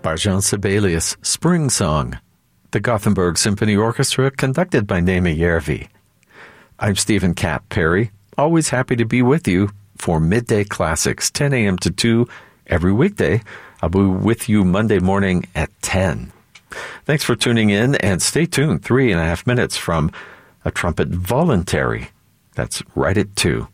by Jean Sibelius, Spring Song. The Gothenburg Symphony Orchestra, conducted by Naima Järvi. I'm Stephen Cap Perry, always happy to be with you for Midday Classics, 10 a.m. to 2 every weekday. I'll be with you Monday morning at 10. Thanks for tuning in, and stay tuned. 3.5 minutes from a trumpet voluntary. That's right at 2.